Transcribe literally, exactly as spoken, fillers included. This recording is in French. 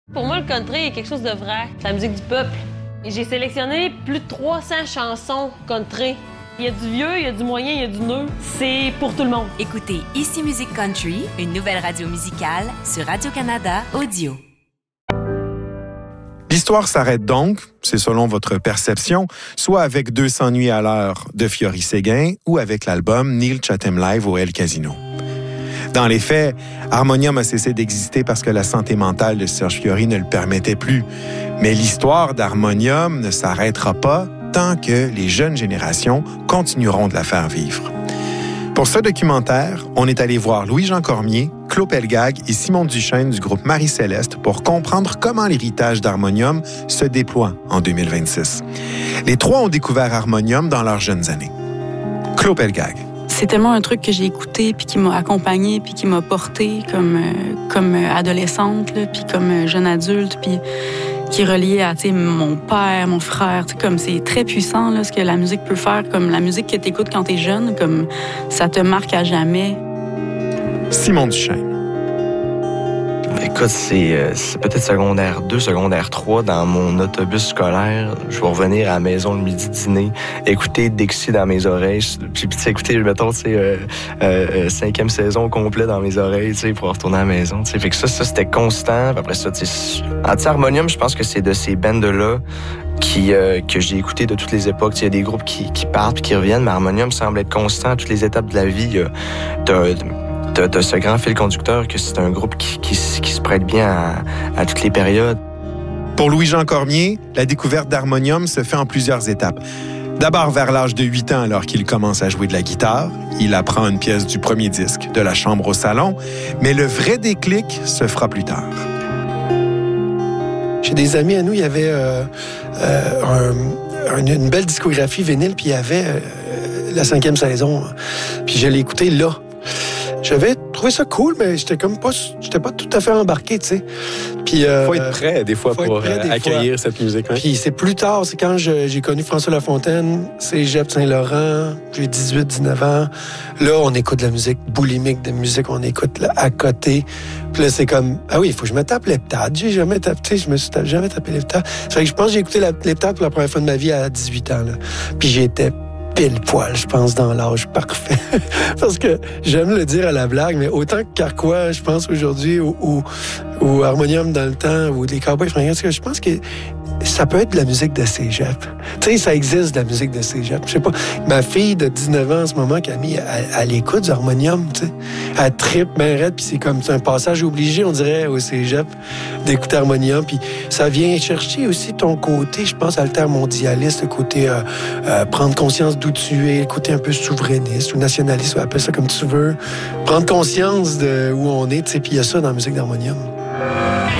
Pour moi, le country est quelque chose de vrai. C'est la musique du peuple. Et j'ai sélectionné plus de trois cents chansons country. Il y a du vieux, il y a du moyen, il y a du neuf. C'est pour tout le monde. Écoutez Ici Musique Country, une nouvelle radio musicale sur Radio-Canada Audio. L'histoire s'arrête donc, c'est selon votre perception, soit avec deux cents nuits à l'heure de Fiori Séguin ou avec l'album Neil Chatham Live au El Casino. Dans les faits, Harmonium a cessé d'exister parce que la santé mentale de Serge Fiori ne le permettait plus. Mais l'histoire d'Harmonium ne s'arrêtera pas tant que les jeunes générations continueront de la faire vivre. Pour ce documentaire, on est allé voir Louis-Jean Cormier, Claude Pelgag et Simon Duchesne du groupe Marie-Céleste pour comprendre comment l'héritage d'Harmonium se déploie en deux mille vingt-six. Les trois ont découvert Harmonium dans leurs jeunes années. Claude Pelgag. C'est tellement un truc que j'ai écouté, puis qui m'a accompagnée, puis qui m'a portée comme, euh, comme adolescente, là, puis comme jeune adulte, puis qui est relié à mon père, mon frère. Comme c'est très puissant là, ce que la musique peut faire, comme la musique que tu écoutes quand tu es jeune, comme ça te marque à jamais. Simon Duchesne. Écoute, c'est, euh, c'est peut-être secondaire deux, secondaire trois, dans mon autobus scolaire. Je vais revenir à la maison le midi dîner, écouter Dixie dans mes oreilles. Puis, tu sais, écouter, mettons, tu sais, euh, euh, cinquième saison au complet dans mes oreilles, tu sais, pour retourner à la maison. Tu sais, fait que ça, ça, c'était constant. Puis après ça, tu sais, Anti-Harmonium, je pense que c'est de ces bandes-là qui, euh, que j'ai écouté de toutes les époques. Il y a des groupes qui, qui partent puis qui reviennent, mais Harmonium semble être constant à toutes les étapes de la vie. T'as, t'as, t'as ce grand fil conducteur que c'est un groupe qui, qui, qui se prête bien à, à toutes les périodes. Pour Louis-Jean Cormier, la découverte d'Harmonium se fait en plusieurs étapes. D'abord, vers l'âge de huit ans, alors qu'il commence à jouer de la guitare, il apprend une pièce du premier disque, de la chambre au salon, mais le vrai déclic se fera plus tard. Chez des amis à nous, il y avait euh, euh, un, une, une belle discographie vinyle, puis il y avait euh, la cinquième saison. Puis je l'ai écouté là. J'avais trouvé ça cool, mais j'étais comme pas, j'étais pas tout à fait embarqué, tu sais. Puis euh, faut être prêt des fois pour prêt, des accueillir fois. Cette musique. Hein? Puis c'est plus tard, c'est quand je, j'ai connu François Lafontaine, Cégep Saint-Laurent, j'ai dix-huit dix-neuf ans. Là, on écoute de la musique boulimique, de musique, on écoute là, à côté. Puis là, c'est comme, ah oui, il faut que je me tape l'heptade. J'ai jamais tapé, tu sais, je me suis tapé, jamais tapé l'heptade. C'est vrai que je pense que j'ai écouté la, l'heptade pour la première fois de ma vie à dix-huit ans, là. Puis j'étais pile poil, je pense, dans l'âge parfait. Parce que j'aime le dire à la blague, mais autant que Carquois, je pense, aujourd'hui, ou, ou, ou Harmonium dans le temps, ou les Cowboys fringants, je pense que ça peut être de la musique de cégep. Tu sais, ça existe de la musique de cégep. Je sais pas, ma fille de dix-neuf ans en ce moment, Camille, elle, elle écoute du Harmonium, tu sais. Elle trippe bien raide, puis c'est comme c'est un passage obligé, on dirait, au cégep, d'écouter Harmonium. Puis ça vient chercher aussi ton côté, je pense, altermondialiste, le côté euh, euh, prendre conscience d'où tu es, le côté un peu souverainiste ou nationaliste, ou appelle ça comme tu veux. Prendre conscience de où on est, tu sais, puis il y a ça dans la musique d'Harmonium.